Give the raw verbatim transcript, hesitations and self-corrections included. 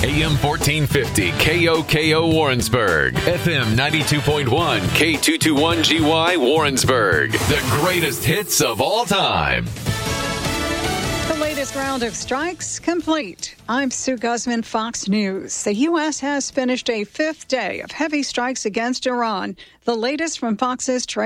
A M fourteen fifty K O K O Warrensburg, F M ninety-two point one K two twenty-one G Y Warrensburg. The greatest hits of all time. The latest round of strikes complete. I'm Sue Guzman, Fox News. The U S has finished a fifth day of heavy strikes against Iran. The latest from Fox's Trey